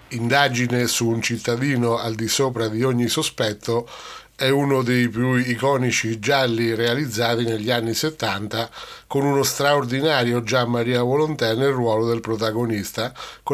Indagine su un cittadino al di sopra di ogni sospetto è uno dei più iconici gialli realizzati negli anni 70, con uno straordinario Gian Maria Volontè nel ruolo del protagonista, con